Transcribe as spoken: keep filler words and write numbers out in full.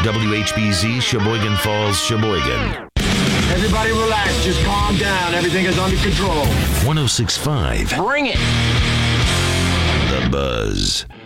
W H B Z, Sheboygan Falls, Sheboygan. Everybody relax. Just calm down. Everything is under control. one oh six point five. Bring it. The Buzz.